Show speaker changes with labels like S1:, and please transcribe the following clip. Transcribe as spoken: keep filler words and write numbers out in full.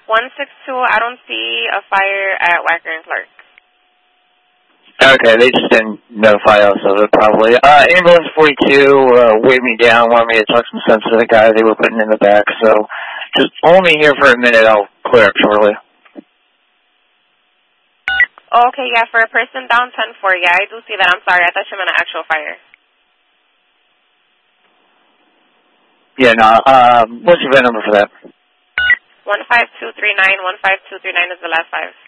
S1: one six two, I don't see a fire at Wacker and Clark.
S2: Okay, they just didn't notify us of it, probably. Uh, ambulance forty-two uh, waved me down, wanted me to talk some sense to the guy they were putting in the back, so just hold me here for a minute, I'll clear up shortly.
S1: Okay, yeah, for a person down ten four, yeah, I do see that. I'm sorry, I thought you meant an actual fire.
S2: Yeah, no, um, what's your V I N number for that?
S1: one five two three nine, one five two three nine is the last five.